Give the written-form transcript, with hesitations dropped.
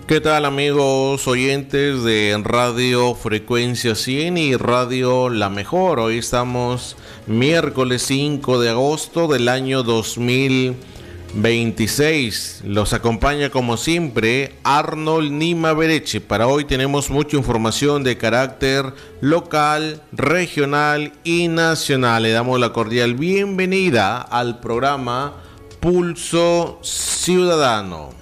¿Qué tal amigos oyentes de Radio Frecuencia 100 y Radio La Mejor? Hoy estamos miércoles 5 de agosto del año 2026. Los acompaña como siempre Arnold Nima Bereche. Para hoy tenemos mucha información de carácter local, regional y nacional. Le damos la cordial bienvenida al programa Pulso Ciudadano.